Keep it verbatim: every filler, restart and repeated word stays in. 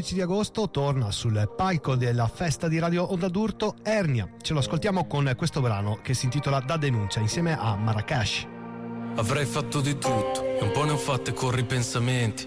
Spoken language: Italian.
dodici di agosto torna sul palco della festa di Radio Onda d'Urto Ernia. Ce lo ascoltiamo con questo brano che si intitola Da Denuncia insieme a Marracash. Avrei fatto di tutto e un po' ne ho fatte con ripensamenti.